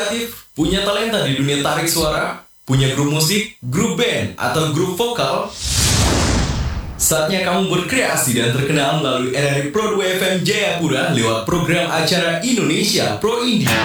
kreatif, punya talenta di dunia tarik suara, punya grup musik, grup band, atau grup vokal? Saatnya kamu berkreasi dan terkenal melalui RRI Pro 2 FM Jayapura lewat program acara Indonesia Pro Indie.